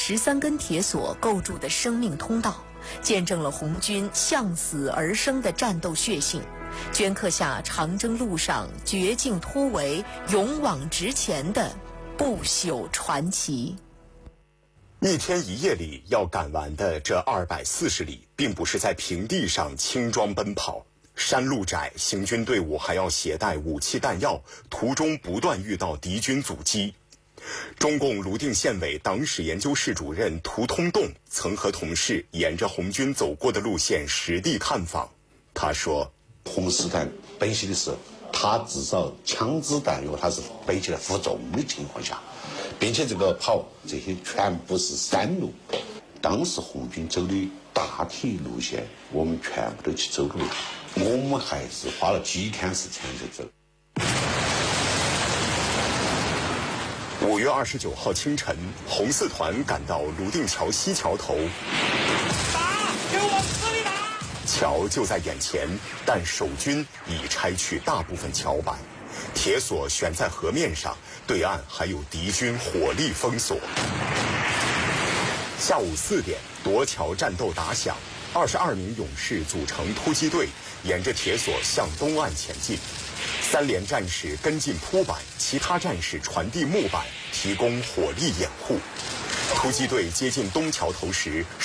13根铁索构筑的生命通道，见证了红军向死而生的战斗血性，镌刻下长征路上绝境突围、勇往直前的不朽传奇。 一天一夜里要赶完的这240里，并不是在平地上轻装奔跑。山路窄，行军队伍还要携带武器弹药，途中不断遇到敌军阻击。中共泸定县委党史研究室主任涂通栋曾和同事沿着红军走过的路线实地探访。他说， 红四团奔袭的时候，他至少枪支弹药他是背起来负重的情况下，并且这个跑这些全部是山路，当时红军走的大体路线我们全部都去走路，我们还是花了几天时间就走。 5月29号清晨，红四团赶到泸定桥西桥头， 打，给我死里打！ 桥就在眼前，但守军已拆去大部分桥板，铁索悬在河面上，对岸还有敌军火力封锁。下午4点，夺桥战斗打响，22名勇士组成突击队，沿着铁索向东岸前进。3连战士跟进铺板，其他战士传递木板，提供火力掩护。突击队接近东桥头时，